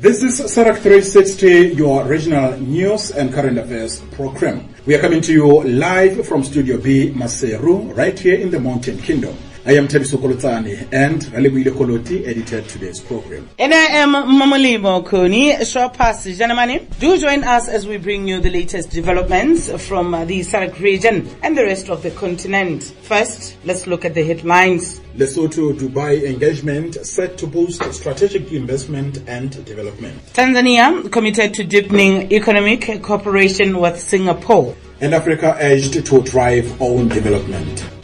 This is SADC 360, your regional news and current affairs program. We are coming to you live from Studio B, Maseru, right here in the Mountain Kingdom. I am Thabiso Kolotsane and Ralebuile Koloti edited today's program. And I am Mamolibo Koni, Showpass Janamani. Do join us as we bring you the latest developments from the SADC region and the rest of the continent. First, let's look at the headlines. Lesotho Dubai engagement set to boost strategic investment and development. Tanzania committed to deepening economic cooperation with Singapore. And Africa urged to drive own development.